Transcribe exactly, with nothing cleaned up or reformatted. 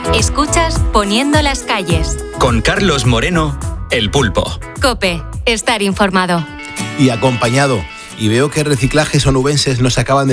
Escuchas Poniendo las calles. Con Carlos Moreno, El Pulpo. COPE, estar informado. Y acompañado. Y veo que Reciclajes Onubenses nos acaban de